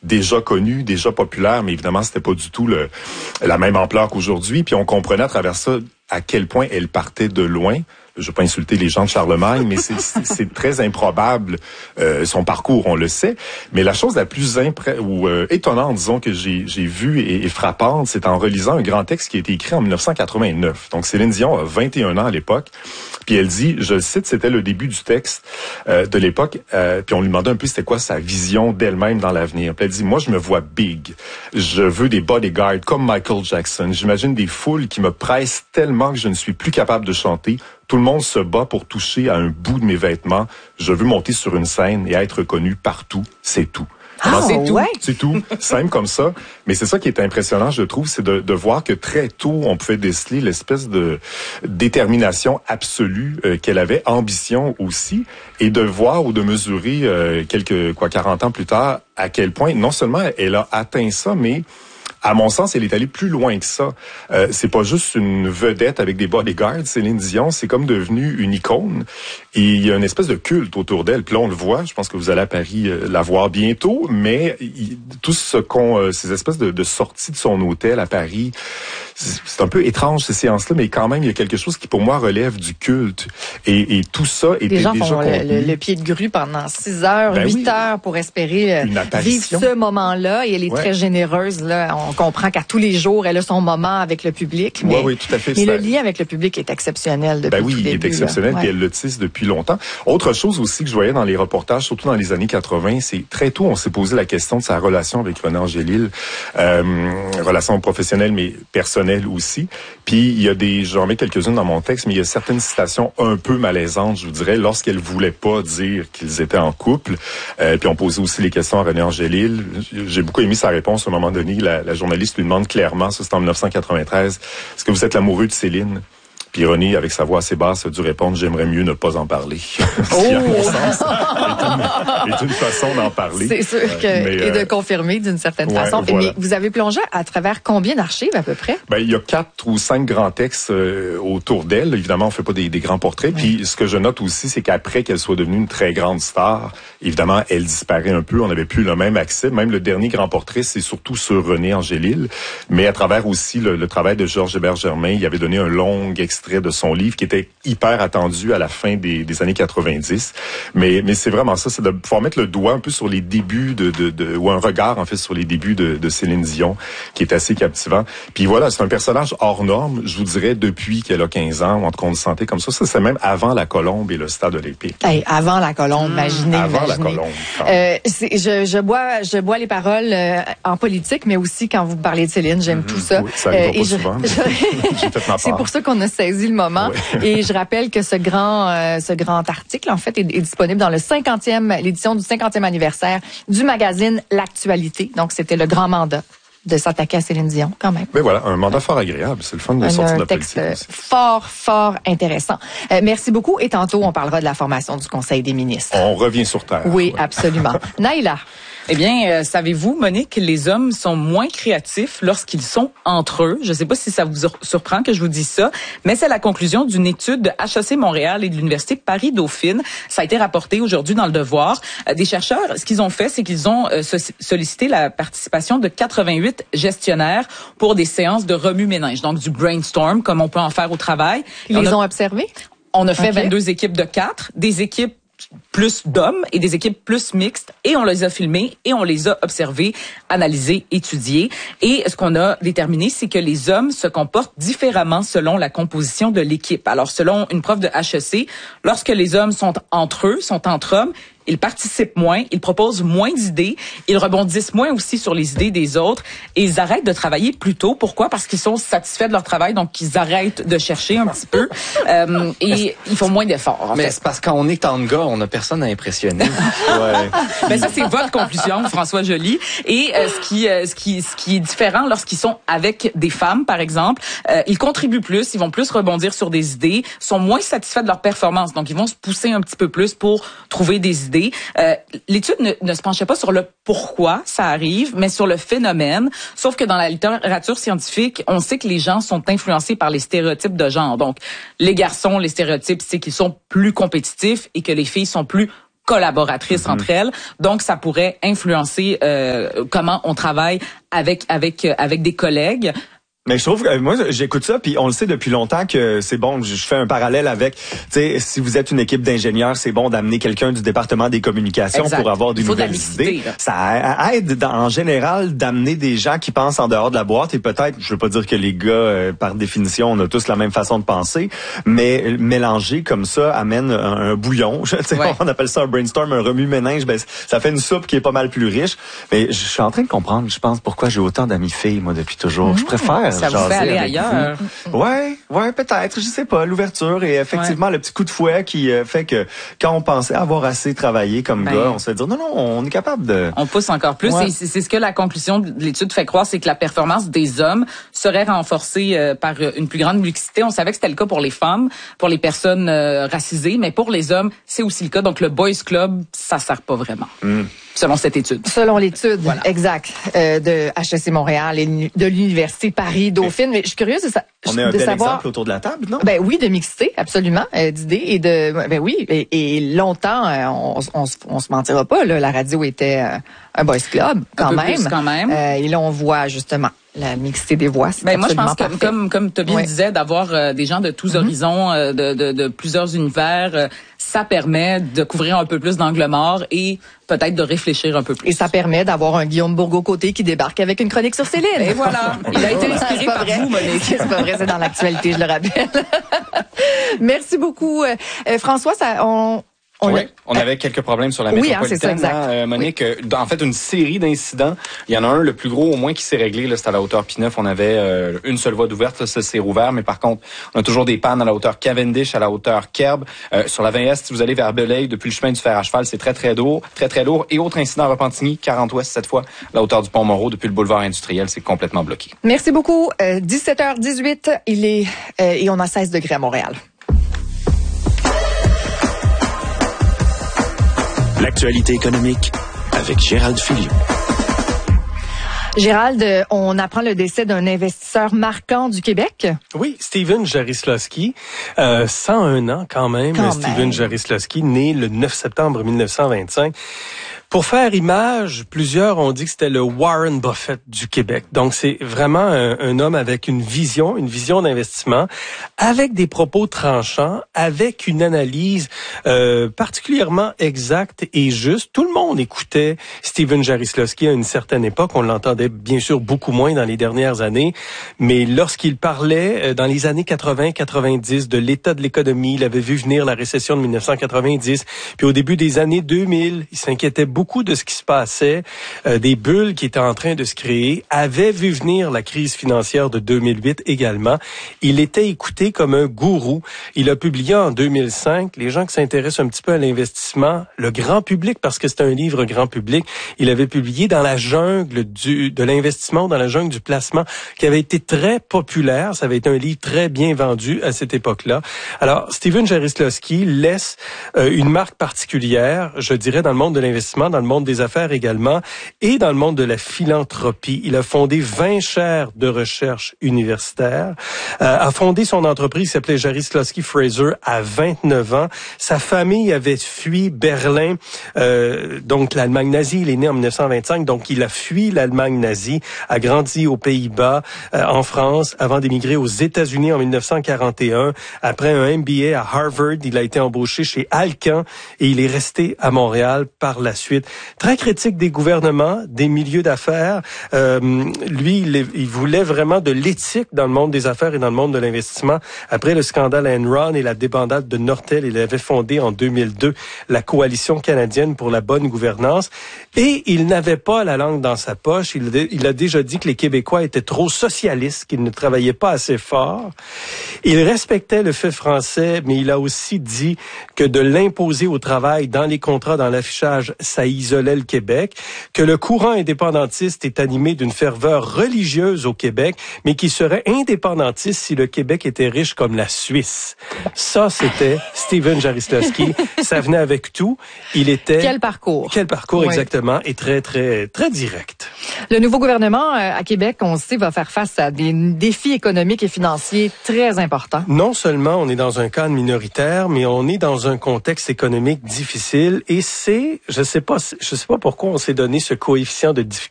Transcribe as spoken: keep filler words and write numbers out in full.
déjà connue, déjà populaire, mais évidemment, c'était pas du tout le, la même ampleur qu'aujourd'hui. Puis on comprenait à travers ça à quel point elle partait de loin. Je veux pas insulter les gens de Charlemagne, mais c'est, c'est, c'est très improbable euh, son parcours, on le sait. Mais la chose la plus impré- ou euh, étonnante, disons, que j'ai, j'ai vue et, et frappante, c'est en relisant un grand texte qui a été écrit en dix-neuf cent quatre-vingt-neuf. Donc Céline Dion a vingt et un ans à l'époque. Puis elle dit, je le cite, c'était le début du texte euh, de l'époque. Euh, puis on lui demandait un peu c'était quoi sa vision d'elle-même dans l'avenir. Puis elle dit, moi je me vois big. Je veux des bodyguards comme Michael Jackson. J'imagine des foules qui me pressent tellement que je ne suis plus capable de chanter. Tout le monde se bat pour toucher à un bout de mes vêtements. Je veux monter sur une scène et être reconnu partout. C'est tout. Ah, Alors, c'est ouais. tout, c'est tout, simple comme ça. Mais c'est ça qui est impressionnant, je trouve, c'est de, de voir que très tôt, on pouvait déceler l'espèce de détermination absolue euh, qu'elle avait, ambition aussi, et de voir ou de mesurer euh, quelques quoi quarante ans plus tard à quel point non seulement elle a atteint ça, mais à mon sens, elle est allée plus loin que ça. Euh, c'est pas juste une vedette avec des bodyguards, Céline Dion, c'est comme devenu une icône. Et il y a une espèce de culte autour d'elle. Puis là, on le voit, je pense que vous allez à Paris euh, la voir bientôt, mais il, tout ce qu'on, euh, ces espèces de, de sorties de son hôtel à Paris, c'est, c'est un peu étrange ces séances-là, mais quand même, il y a quelque chose qui, pour moi, relève du culte. Et, et tout ça était déjà Les gens font contenu. le, le, le pied de grue pendant six heures, ben huit oui. heures pour espérer Une vivre ce moment-là. Et elle est ouais. très généreuse, là. On comprend qu'à tous les jours, elle a son moment avec le public. Mais, ouais, oui, tout à fait. mais ça... le lien avec le public est exceptionnel depuis ben oui, tout il début, est exceptionnel, là. puis Ouais. elle le tisse depuis longtemps. Autre chose aussi que je voyais dans les reportages, surtout dans les années quatre-vingts, c'est très tôt, on s'est posé la question de sa relation avec René Angélil, euh, relation professionnelle mais personnelle aussi. Puis il y a des, j'en mets quelques-unes dans mon texte, mais il y a certaines citations un peu malaisantes, je vous dirais, lorsqu'elle voulait pas dire qu'ils étaient en couple. Euh, puis on posait aussi les questions à René Angélil. J'ai beaucoup aimé sa réponse à un moment donné. La, la journaliste lui demande clairement, ça c'est en dix-neuf cent quatre-vingt-treize, est-ce que vous êtes l'amoureux de Céline? Puis René, avec sa voix assez basse, a dû répondre « J'aimerais mieux ne pas en parler. » Ce qui, à mon sens, est une, est une façon d'en parler. C'est sûr que, euh, mais, et de confirmer d'une certaine ouais, façon. Voilà. Mais vous avez plongé à travers combien d'archives à peu près? Ben, il y a quatre ou cinq grands textes euh, autour d'elle. Évidemment, on fait pas des, des grands portraits. Ouais. Puis ce que je note aussi, c'est qu'après qu'elle soit devenue une très grande star, évidemment, elle disparaît un peu. On n'avait plus le même accès. Même le dernier grand portrait, c'est surtout sur René Angélil. Mais à travers aussi le, le travail de Georges Hébert-Germain, il avait donné un long extrait de son livre qui était hyper attendu à la fin des, des années quatre-vingt-dix. Mais, mais c'est vraiment ça, c'est de pouvoir mettre le doigt un peu sur les débuts de, de, de ou un regard en fait sur les débuts de, de Céline Dion, qui est assez captivant. Puis voilà, c'est un personnage hors norme, je vous dirais, depuis qu'elle a quinze ans, ou en tout cas on le sentait comme ça. Ça, c'est même avant la Colombe et le Stade olympique. Hey, avant la Colombe, mmh. imaginez. Avant imaginez. la Colombe. Euh, c'est, je, je bois, je bois les paroles euh, en politique, mais aussi quand vous parlez de Céline, j'aime mmh. tout ça. Oui, ça arrive euh, pas et souvent. Je, j'ai fait ma part. C'est pour ça qu'on a saisi le moment. Oui. Et je rappelle que ce grand, euh, ce grand article, en fait, est, est disponible dans le cinquantième, l'édition du cinquantième anniversaire du magazine L'Actualité. Donc, c'était le grand mandat de s'attaquer à Céline Dion, quand même. Mais voilà, un mandat fort agréable. C'est le fun de un, sortir un de la texte politique. fort, fort intéressant. Euh, merci beaucoup. Et tantôt, on parlera de la formation du Conseil des ministres. On revient sur terre. Oui, absolument. Naïla. Eh bien, euh, savez-vous, Monique, les hommes sont moins créatifs lorsqu'ils sont entre eux. Je ne sais pas si ça vous surprend que je vous dise ça, mais c'est la conclusion d'une étude de H E C Montréal et de l'Université Paris-Dauphine. Ça a été rapporté aujourd'hui dans Le Devoir. Euh, des chercheurs, ce qu'ils ont fait, c'est qu'ils ont euh, sollicité la participation de quatre-vingt-huit gestionnaires pour des séances de remue-ménage, donc du brainstorm, comme on peut en faire au travail. Ils les a, ont observés? On a fait okay. vingt-deux équipes de quatre, des équipes plus d'hommes et des équipes plus mixtes, et on les a filmés et on les a observés, analysés, étudiés. Et ce qu'on a déterminé, c'est que les hommes se comportent différemment selon la composition de l'équipe. Alors, selon une prof de H E C, lorsque les hommes sont entre eux, sont entre hommes, ils participent moins, ils proposent moins d'idées, ils rebondissent moins aussi sur les idées des autres et ils arrêtent de travailler plus tôt. Pourquoi? Parce qu'ils sont satisfaits de leur travail, donc ils arrêtent de chercher un petit peu euh, et ils font moins d'efforts. Mais fait. c'est parce qu'on est en gars, on n'a personne à impressionner. ouais. Ben ça c'est votre conclusion, François Joly. Et euh, ce qui euh, ce qui ce qui est différent lorsqu'ils sont avec des femmes, par exemple, euh, ils contribuent plus, ils vont plus rebondir sur des idées, sont moins satisfaits de leur performance, donc ils vont se pousser un petit peu plus pour trouver des idées. Euh, l'étude ne, ne se penchait pas sur le pourquoi ça arrive, mais sur le phénomène. Sauf que dans la littérature scientifique, on sait que les gens sont influencés par les stéréotypes de genre. Donc, les garçons, les stéréotypes, c'est qu'ils sont plus compétitifs et que les filles sont plus collaboratrices Mm-hmm. entre elles. Donc, ça pourrait influencer euh, comment on travaille avec avec avec des collègues. Mais je trouve que moi j'écoute ça puis on le sait depuis longtemps que c'est bon. Je fais un parallèle avec, tu sais, si vous êtes une équipe d'ingénieurs, c'est bon d'amener quelqu'un du département des communications Exact. pour avoir des Il faut de la nouvelles mixité, idées. là. Ça aide dans- en général d'amener des gens qui pensent en dehors de la boîte et peut-être, je veux pas dire que les gars euh, par définition on a tous la même façon de penser, mais mélanger comme ça amène un, un bouillon. Tu sais, Ouais. on appelle ça un brainstorm, un remue-ménage. Ben ça fait une soupe qui est pas mal plus riche. Mais je suis en train de comprendre, je pense pourquoi j'ai autant d'amis filles moi depuis toujours. Je préfère Ça vous jaser fait aller avec ailleurs. vous. Ouais, ouais, peut-être, je sais pas, l'ouverture et effectivement le petit coup de fouet qui euh, fait que quand on pensait avoir assez travaillé comme Ben, gars, on se fait dire non non, on est capable de. On pousse encore plus. Ouais. Et c'est c'est ce que la conclusion de l'étude fait croire, c'est que la performance des hommes serait renforcée euh, par une plus grande mixité. On savait que c'était le cas pour les femmes, pour les personnes euh, racisées, mais pour les hommes, c'est aussi le cas. Donc le Boys Club, ça sert pas vraiment, Mm. selon cette étude. Selon l'étude, exact, euh, de H E C Montréal et de l'Université Paris-Dauphine. Mais je suis curieuse de, sa- On est un de bel savoir... exemple autour de la table, non? Ben oui, de mixité, absolument, euh, d'idées et de, ben oui, et, et longtemps, euh, on, on, se- on se mentira pas, là, la radio était euh, un boys club quand Un peu même. plus, quand même. Euh, et là, on voit justement la mixité des voix. C'est Ben moi je absolument pense que parfait. comme comme Toby Ouais. disait, d'avoir euh, des gens de tous Mm-hmm. horizons, euh, de, de de plusieurs univers, euh, ça permet de couvrir un peu plus d'angles morts et peut-être de réfléchir un peu plus. Et ça permet d'avoir un Guillaume Bourgault-Côté qui débarque avec une chronique sur Céline. Et voilà, il a été C'est inspiré pas par vrai. vous, Monique. C'est pas vrai, c'est dans l'actualité, je le rappelle. Merci beaucoup, euh, euh, François. Ça, on, on Oui, a- on avait quelques problèmes sur la Oui, hein, c'est ça, métropolitaine, exact. hein, euh, Monique. Euh, dans- En fait, une série d'incidents. Il y en a un, le plus gros au moins, qui s'est réglé. Là, c'était à la hauteur P neuf. On avait euh, une seule voie d'ouverte. Là, ça s'est rouvert. Mais par contre, on a toujours des pannes à la hauteur Cavendish, à la hauteur Kerb. Euh, sur la vingt Est, si vous allez vers Belleuil, depuis le chemin du fer à cheval, c'est très, très lourd. Très, très lourd. Et autre incident à Repentigny, quarante Ouest, cette fois, à la hauteur du pont Moreau, depuis le boulevard industriel, c'est complètement bloqué. Merci beaucoup. Euh, dix-sept heures dix-huit, il est euh, et on a seize degrés à Montréal. L'actualité économique avec Gérald Philippe. Gérald, euh, on apprend le décès d'un investisseur marquant du Québec. Oui, Steven Jarislowski, euh, cent un ans quand même. Quand Steven même. Jarislowski, né le neuf septembre mille neuf cent vingt-cinq. Pour faire image, plusieurs ont dit que c'était le Warren Buffett du Québec. Donc, c'est vraiment un, un homme avec une vision, une vision d'investissement, avec des propos tranchants, avec une analyse euh, particulièrement exacte et juste. Tout le monde écoutait Steven Jarislowski à une certaine époque. On l'entendait bien sûr beaucoup moins dans les dernières années, mais lorsqu'il parlait euh, dans les années quatre-vingts quatre-vingt-dix de l'état de l'économie, il avait vu venir la récession de mille neuf cent quatre-vingt-dix, puis au début des années deux mille, il s'inquiétait beaucoup de ce qui se passait, euh, des bulles qui étaient en train de se créer, avait vu venir la crise financière de deux mille huit également. Il était écouté comme un gourou. Il a publié en deux mille cinq, les gens qui s'intéressent un petit peu à l'investissement, le grand public, parce que c'est un livre grand public, il avait publié Dans la jungle du, de l'investissement, dans la jungle du placement, qui avait été très populaire. Ça avait été un livre très bien vendu à cette époque-là. Alors, Steven Jarislowski laisse euh, une marque particulière, je dirais, dans le monde de l'investissement, dans le monde des affaires également, et dans le monde de la philanthropie. Il a fondé vingt chaires de recherche universitaires, euh, a fondé son entreprise qui s'appelait Jarislowski Fraser à vingt-neuf ans. Sa famille avait fui Berlin, euh, donc l'Allemagne nazie. Il est né en mille neuf cent vingt-cinq, donc il a fui l'Allemagne nazie, a grandi aux Pays-Bas, euh, en France, avant d'émigrer aux États-Unis en mille neuf cent quarante et un. Après un M B A à Harvard, il a été embauché chez Alcan et il est resté à Montréal par la suite. Très critique des gouvernements, des milieux d'affaires. Euh, lui, il, il voulait vraiment de l'éthique dans le monde des affaires et dans le monde de l'investissement. Après le scandale Enron et la débandade de Nortel, il avait fondé en deux mille deux la Coalition canadienne pour la bonne gouvernance. Et il n'avait pas la langue dans sa poche. Il, il a déjà dit que les Québécois étaient trop socialistes, qu'ils ne travaillaient pas assez fort. Il respectait le fait français, mais il a aussi dit que de l'imposer au travail dans les contrats, dans l'affichage, ça isolait le Québec, que le courant indépendantiste est animé d'une ferveur religieuse au Québec, mais qui serait indépendantiste si le Québec était riche comme la Suisse. Ça, c'était Steven Jarislowski. Ça venait avec tout. Il était... Quel parcours. Quel parcours, Oui. exactement, et très, très, très direct. Le nouveau gouvernement euh, à Québec, on le sait, va faire face à des défis économiques et financiers très importants. Non seulement on est dans un cadre minoritaire, mais on est dans un contexte économique difficile et c'est, je sais pas, je sais pas pourquoi on s'est donné ce coefficient de difficulté